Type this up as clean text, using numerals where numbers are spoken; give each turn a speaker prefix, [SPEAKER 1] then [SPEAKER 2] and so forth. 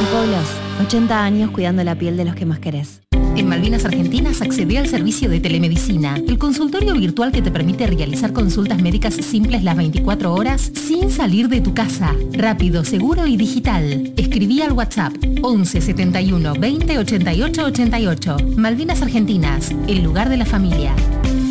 [SPEAKER 1] Antipolos, 80 años cuidando la piel de los que más querés.
[SPEAKER 2] En Malvinas Argentinas accedé al servicio de telemedicina, el consultorio virtual que te permite realizar consultas médicas simples las 24 horas sin salir de tu casa. Rápido, seguro y digital. Escribí al WhatsApp 11 71 20 88 88. Malvinas Argentinas, el lugar de la familia.